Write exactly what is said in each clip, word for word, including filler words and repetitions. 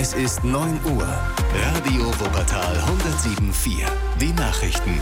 Es ist neun Uhr. Radio Wuppertal hundertsieben Komma vier. Die Nachrichten.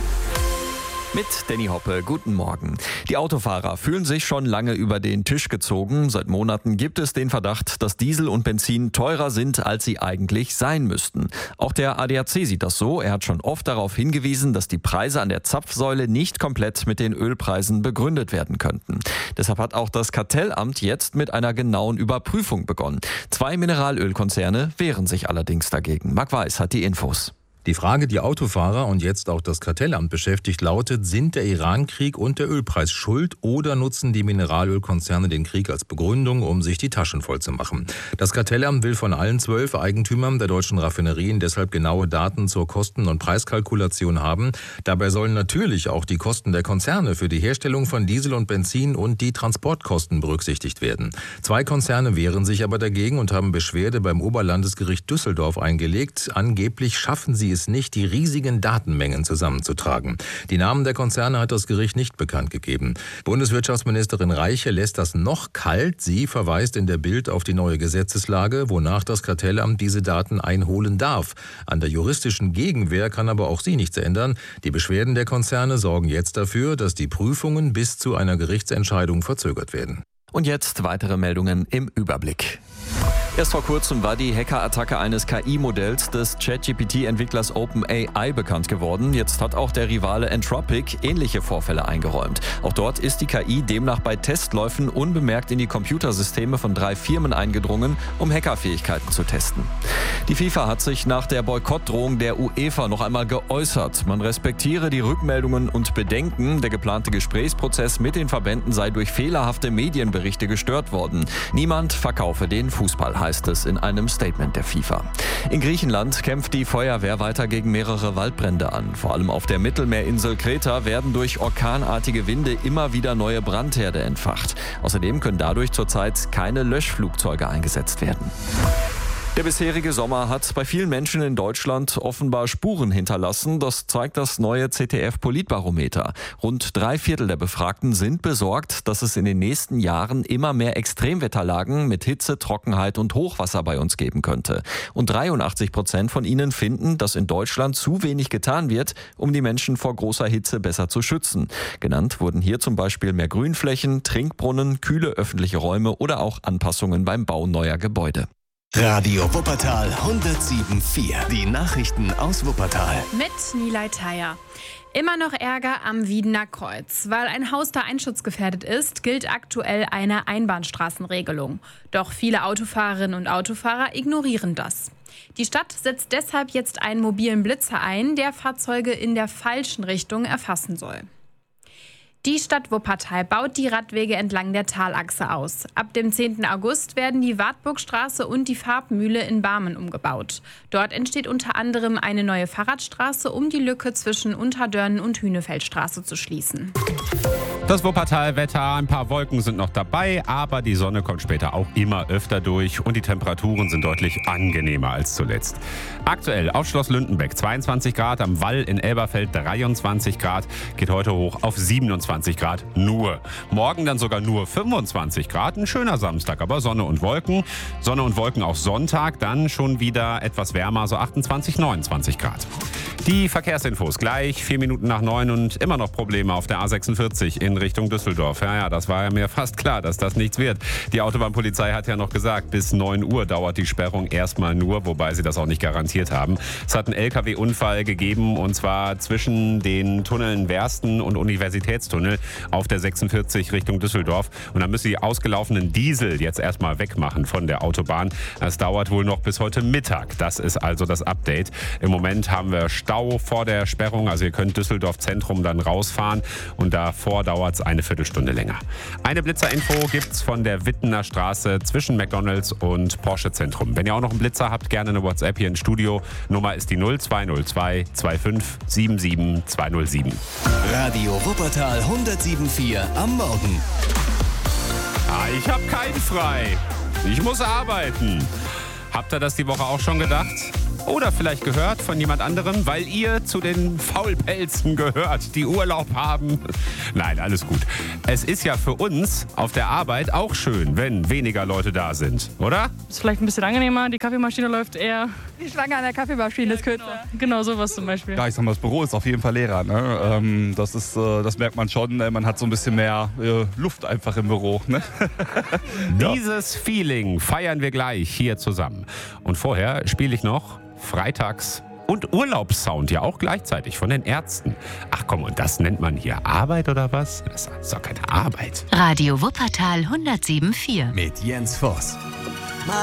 Mit Danny Hoppe, guten Morgen. Die Autofahrer fühlen sich schon lange über den Tisch gezogen. Seit Monaten gibt es den Verdacht, dass Diesel und Benzin teurer sind, als sie eigentlich sein müssten. Auch der A D A C sieht das so. Er hat schon oft darauf hingewiesen, dass die Preise an der Zapfsäule nicht komplett mit den Ölpreisen begründet werden könnten. Deshalb hat auch das Kartellamt jetzt mit einer genauen Überprüfung begonnen. Zwei Mineralölkonzerne wehren sich allerdings dagegen. Marc Weiß hat die Infos. Die Frage, die Autofahrer und jetzt auch das Kartellamt beschäftigt, lautet: Sind der Iran-Krieg und der Ölpreis schuld oder nutzen die Mineralölkonzerne den Krieg als Begründung, um sich die Taschen voll zu machen? Das Kartellamt will von allen zwölf Eigentümern der deutschen Raffinerien deshalb genaue Daten zur Kosten- und Preiskalkulation haben. Dabei sollen natürlich auch die Kosten der Konzerne für die Herstellung von Diesel und Benzin und die Transportkosten berücksichtigt werden. Zwei Konzerne wehren sich aber dagegen und haben Beschwerde beim Oberlandesgericht Düsseldorf eingelegt. Angeblich schaffen sie es nicht, die riesigen Datenmengen zusammenzutragen. Die Namen der Konzerne hat das Gericht nicht bekannt gegeben. Bundeswirtschaftsministerin Reiche lässt das noch kalt. Sie verweist in der Bild auf die neue Gesetzeslage, wonach das Kartellamt diese Daten einholen darf. An der juristischen Gegenwehr kann aber auch sie nichts ändern. Die Beschwerden der Konzerne sorgen jetzt dafür, dass die Prüfungen bis zu einer Gerichtsentscheidung verzögert werden. Und jetzt weitere Meldungen im Überblick. Erst vor kurzem war die Hackerattacke eines K I-Modells des ChatGPT-Entwicklers OpenAI bekannt geworden. Jetzt hat auch der Rivale Anthropic ähnliche Vorfälle eingeräumt. Auch dort ist die K I demnach bei Testläufen unbemerkt in die Computersysteme von drei Firmen eingedrungen, um Hackerfähigkeiten zu testen. Die FIFA hat sich nach der Boykottdrohung der UEFA noch einmal geäußert. Man respektiere die Rückmeldungen und Bedenken. Der geplante Gesprächsprozess mit den Verbänden sei durch fehlerhafte Medienberichte gestört worden. Niemand verkaufe den Fußball, heißt es in einem Statement der FIFA. In Griechenland kämpft die Feuerwehr weiter gegen mehrere Waldbrände an. Vor allem auf der Mittelmeerinsel Kreta werden durch orkanartige Winde immer wieder neue Brandherde entfacht. Außerdem können dadurch zurzeit keine Löschflugzeuge eingesetzt werden. Der bisherige Sommer hat bei vielen Menschen in Deutschland offenbar Spuren hinterlassen. Das zeigt das neue Z D F-Politbarometer. Rund drei Viertel der Befragten sind besorgt, dass es in den nächsten Jahren immer mehr Extremwetterlagen mit Hitze, Trockenheit und Hochwasser bei uns geben könnte. Und dreiundachtzig Prozent von ihnen finden, dass in Deutschland zu wenig getan wird, um die Menschen vor großer Hitze besser zu schützen. Genannt wurden hier zum Beispiel mehr Grünflächen, Trinkbrunnen, kühle öffentliche Räume oder auch Anpassungen beim Bau neuer Gebäude. Radio Wuppertal hundertsieben Komma vier. Die Nachrichten aus Wuppertal. Mit Nilay Thayer. Immer noch Ärger am Wiedener Kreuz. Weil ein Haus da einschutzgefährdet ist, gilt aktuell eine Einbahnstraßenregelung. Doch viele Autofahrerinnen und Autofahrer ignorieren das. Die Stadt setzt deshalb jetzt einen mobilen Blitzer ein, der Fahrzeuge in der falschen Richtung erfassen soll. Die Stadt Wuppertal baut die Radwege entlang der Talachse aus. Ab dem zehnten August werden die Wartburgstraße und die Farbmühle in Barmen umgebaut. Dort entsteht unter anderem eine neue Fahrradstraße, um die Lücke zwischen Unterdörnen und Hünefeldstraße zu schließen. Das Wuppertal-Wetter, ein paar Wolken sind noch dabei, aber die Sonne kommt später auch immer öfter durch und die Temperaturen sind deutlich angenehmer als zuletzt. Aktuell auf Schloss Lündenbeck zweiundzwanzig Grad, am Wall in Elberfeld dreiundzwanzig Grad, geht heute hoch auf siebenundzwanzig Grad nur. Morgen dann sogar nur fünfundzwanzig Grad, ein schöner Samstag, aber Sonne und Wolken. Sonne und Wolken auch Sonntag, dann schon wieder etwas wärmer, so achtundzwanzig, neunundzwanzig Grad. Die Verkehrsinfos gleich, vier Minuten nach neun und immer noch Probleme auf der A sechsundvierzig in Richtung Düsseldorf. Ja, ja, das war ja mir fast klar, dass das nichts wird. Die Autobahnpolizei hat ja noch gesagt, bis neun Uhr dauert die Sperrung erstmal nur, wobei sie das auch nicht garantiert haben. Es hat einen L K W-Unfall gegeben und zwar zwischen den Tunneln Wersten und Universitätstunnel auf der sechsundvierzig Richtung Düsseldorf. Und da müssen die ausgelaufenen Diesel jetzt erstmal wegmachen von der Autobahn. Das dauert wohl noch bis heute Mittag. Das ist also das Update. Im Moment haben wir Stau vor der Sperrung, also ihr könnt Düsseldorf Zentrum dann rausfahren und davor dauert es eine Viertelstunde länger. Eine Blitzer-Info gibt's von der Wittener Straße zwischen McDonalds und Porsche Zentrum. Wenn ihr auch noch einen Blitzer habt, gerne eine WhatsApp hier ins Studio. Nummer ist die null zwei null zwei zwei fünf sieben sieben zwei null sieben. Radio Wuppertal hundertsieben Komma vier am Morgen. Ah, ich hab keinen frei. Ich muss arbeiten. Habt ihr das die Woche auch schon gedacht? Oder vielleicht gehört von jemand anderem, weil ihr zu den Faulpelzen gehört, die Urlaub haben? Nein, alles gut. Es ist ja für uns auf der Arbeit auch schön, wenn weniger Leute da sind, oder? Ist vielleicht ein bisschen angenehmer, die Kaffeemaschine läuft eher. Die Schlange an der Kaffeemaschine Ja, ist kürzer. Genau, genau sowas zum Beispiel. Ja, ich sag mal, das Büro ist auf jeden Fall leerer. Ne? Ähm, das, ist, äh, das merkt man schon. Äh, man hat so ein bisschen mehr äh, Luft einfach im Büro. Ne? Dieses Feeling feiern wir gleich hier zusammen. Und vorher spiele ich noch Freitags- und Urlaubssound, ja auch gleichzeitig von den Ärzten. Ach komm, und das nennt man hier Arbeit oder was? Das ist doch keine Arbeit. Radio Wuppertal hundertsieben Komma vier. Mit Jens Voss.